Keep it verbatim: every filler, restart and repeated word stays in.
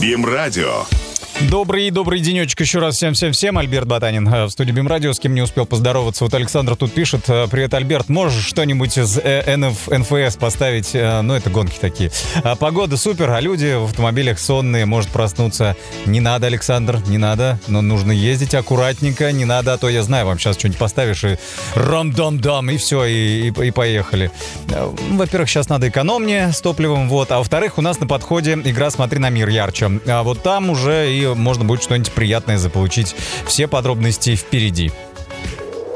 БИМ-радио. Добрый, добрый денечек еще раз всем-всем-всем. Альберт Батанин в студии БИМ-радио. С кем не успел поздороваться. Вот Александр тут пишет. Привет, Альберт. Можешь что-нибудь из эн эф эс поставить? Ну, это гонки такие. Погода супер, а люди в автомобилях сонные. Может проснуться. Не надо, Александр, не надо. Но нужно ездить аккуратненько. Не надо, а то я знаю, вам сейчас что-нибудь поставишь и рам-дам-дам, и все, и, и, и поехали. Во-первых, сейчас надо экономнее с топливом, вот. А во-вторых, у нас на подходе игра «Смотри на мир» ярче. А вот там уже и можно будет что-нибудь приятное заполучить. Все подробности впереди.